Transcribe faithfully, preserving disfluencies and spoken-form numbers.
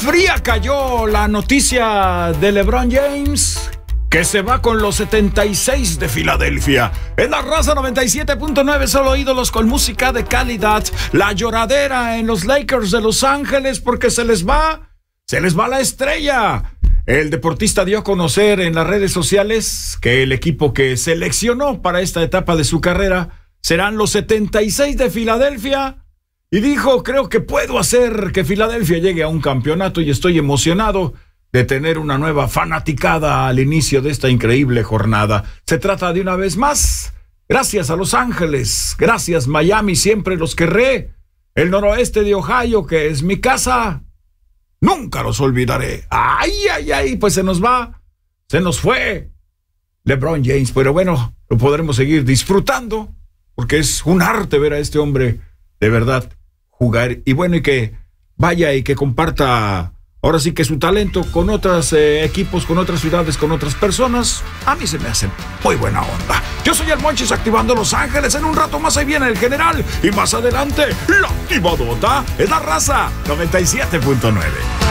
Fría cayó la noticia de LeBron James, que se va con los setenta y seis de Filadelfia. En la raza noventa y siete punto nueve, solo ídolos con música de calidad. La lloradera en los Lakers de Los Ángeles porque se les va, se les va la estrella. El deportista dio a conocer en las redes sociales que el equipo que seleccionó para esta etapa de su carrera serán los setenta y seis de Filadelfia. Y dijo, creo que puedo hacer que Filadelfia llegue a un campeonato y estoy emocionado de tener una nueva fanaticada al inicio de esta increíble jornada. Se trata de una vez más, gracias a Los Ángeles, gracias Miami, siempre los querré. El noroeste de Ohio, que es mi casa, nunca los olvidaré. Ay, ay, ay, pues se nos va, se nos fue LeBron James, pero bueno, lo podremos seguir disfrutando, porque es un arte ver a este hombre de verdad jugar, y bueno, y que vaya y que comparta ahora sí que su talento con otros eh, equipos, con otras ciudades, con otras personas. A mí se me hace muy buena onda. Yo soy el Monchis activando Los Ángeles. En un rato más ahí viene el general y más adelante la activadota en la raza noventa y siete punto nueve.